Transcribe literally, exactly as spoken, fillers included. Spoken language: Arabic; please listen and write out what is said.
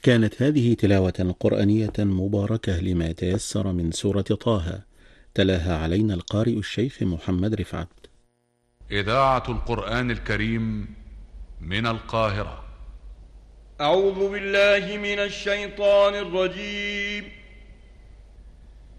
كانت هذه تلاوة قرآنية مباركة لما تيسر من سورة طه، تلاها علينا القارئ الشيخ محمد رفعت. إذاعة القرآن الكريم من القاهرة. أعوذ بالله من الشيطان الرجيم.